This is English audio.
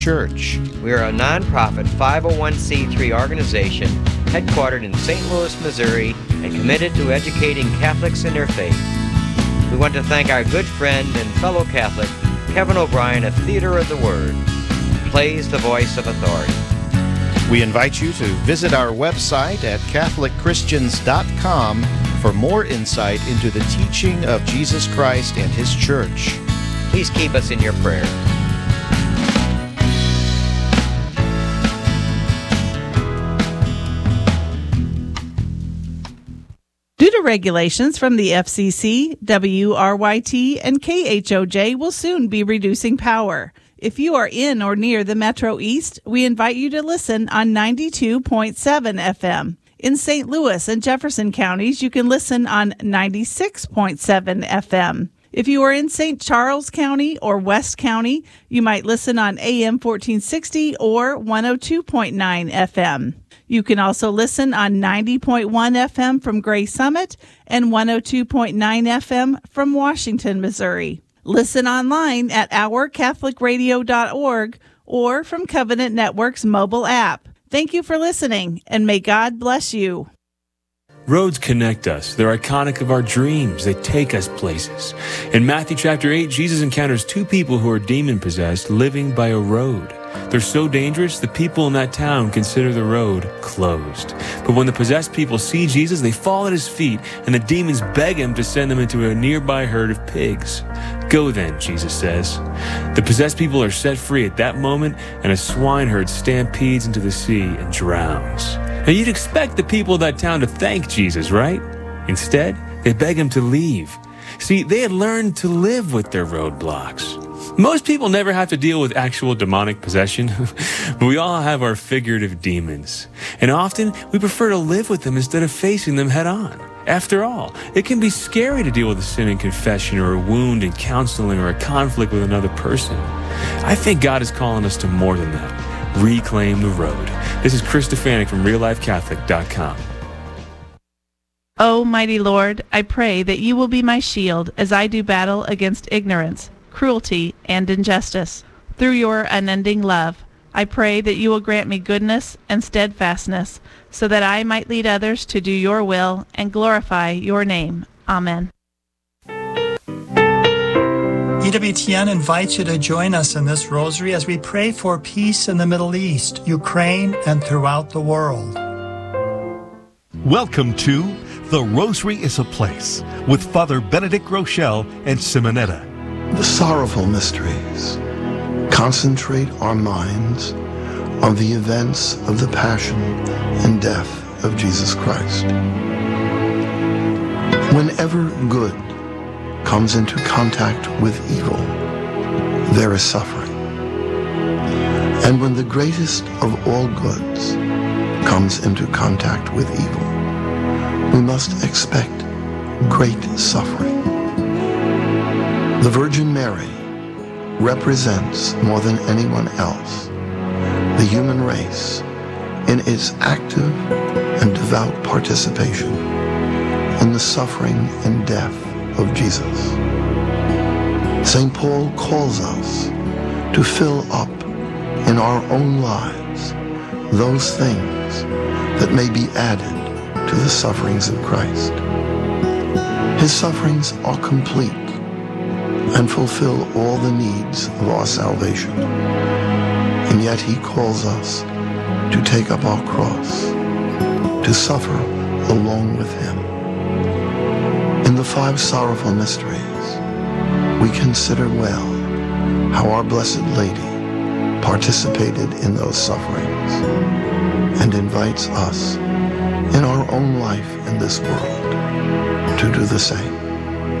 Church. We are a nonprofit 501c3 organization headquartered in St. Louis, Missouri, and committed to educating Catholics in their faith. We want to thank our good friend and fellow Catholic, Kevin O'Brien of Theater of the Word, who plays the voice of authority. We invite you to visit our website at CatholicChristians.com for more insight into the teaching of Jesus Christ and His Church. Please keep us in your prayers. Due to regulations from the FCC, WRYT, and KHOJ will soon be reducing power. If you are in or near the Metro East, we invite you to listen on 92.7 FM. In St. Louis and Jefferson counties, you can listen on 96.7 FM. If you are in St. Charles County or West County, you might listen on AM 1460 or 102.9 FM. You can also listen on 90.1 FM from Gray Summit and 102.9 FM from Washington, Missouri. Listen online at ourcatholicradio.org or from Covenant Network's mobile app. Thank you for listening, and may God bless you. Roads connect us. They're iconic of our dreams. They take us places. In Matthew chapter 8, Jesus encounters two people who are demon-possessed living by a road. They're so dangerous, the people in that town consider the road closed. But when the possessed people see Jesus, they fall at his feet, and the demons beg him to send them into a nearby herd of pigs. Go then, Jesus says. The possessed people are set free at that moment, and a swineherd stampedes into the sea and drowns. Now you'd expect the people of that town to thank Jesus, right? Instead, they beg him to leave. See, they had learned to live with their roadblocks. Most people never have to deal with actual demonic possession, but we all have our figurative demons. And often, we prefer to live with them instead of facing them head on. After all, it can be scary to deal with a sin in confession or a wound in counseling or a conflict with another person. I think God is calling us to more than that. Reclaim the road. This is Chris Stefanik from RealLifeCatholic.com. O mighty Lord, I pray that you will be my shield as I do battle against ignorance, cruelty, and injustice. Through your unending love, I pray that you will grant me goodness and steadfastness, so that I might lead others to do your will and glorify your name. Amen. EWTN invites you to join us in this rosary as we pray for peace in the Middle East, Ukraine, and throughout the world. Welcome to The Rosary is a Place with Father Benedict Rochelle and Simonetta. The sorrowful mysteries concentrate our minds on the events of the passion and death of Jesus Christ. Whenever good comes into contact with evil, there is suffering. And when the greatest of all goods comes into contact with evil, we must expect great suffering. The Virgin Mary represents more than anyone else the human race in its active and devout participation in the suffering and death of Jesus. St. Paul calls us to fill up in our own lives those things that may be added to the sufferings of Christ. His sufferings are complete and fulfill all the needs of our salvation. And yet he calls us to take up our cross, to suffer along with him. In the five sorrowful mysteries, we consider well how our Blessed Lady participated in those sufferings and invites us in our own life in this world to do the same.